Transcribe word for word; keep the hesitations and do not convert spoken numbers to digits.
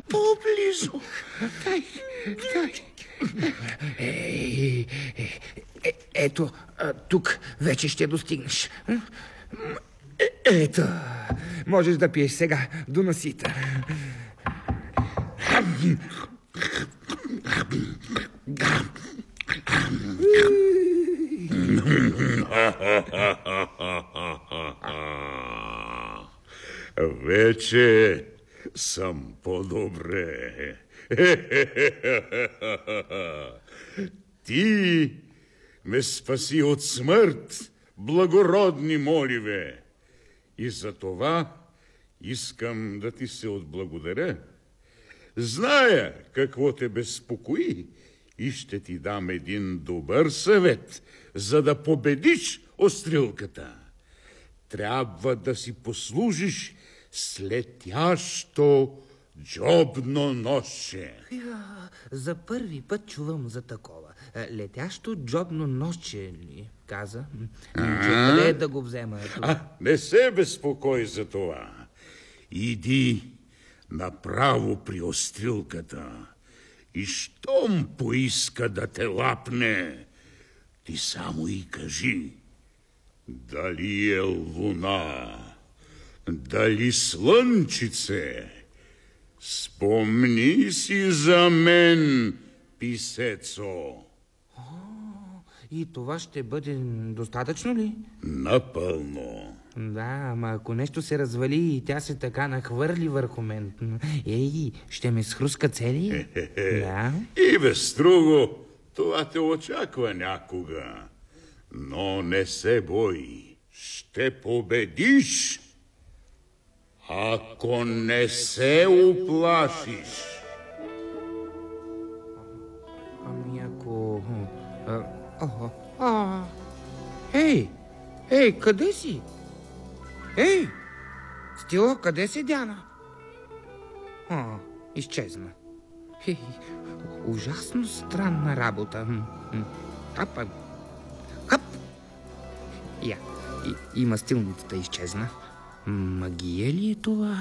по-близо. Дай, дай. Ей, е, е, ето, тук вече ще достигнеш. Е, ето, можеш да пиеш сега до носита. Вече съм по-добре. Ти ме спаси от смърт, благородни моливе. И за това искам да ти се отблагодаря. Зная какво те безпокои и ще ти дам един добър съвет, за да победиш острилката. Трябва да си послужиш с летящо джобно носче. За първи път чувам за такова. Летящо джобно носче ли каза? Къде да го взема? А, не се безпокой за това. Иди направо при острилката и щом поиска да те лапне, ти само и кажи дали е луна, дали слънчице. Спомни си за мен, писецо. О, и това ще бъде достатъчно ли? Напълно. Да, ама ако нещо се развали и тя се така нахвърли върху мен, ей, ще ме схруска цели? Да. И без друго, това те очаква някога. Но не се бой, ще победиш, ако не се уплашиш. Ами ако... А, а, а, ей, ей, къде си? Ей, Стило, къде си, Диана? А, изчезна. Хей, ужасно странна работа. Хапа, хап. Я, и, и мастилницата изчезна. Магия ли е това?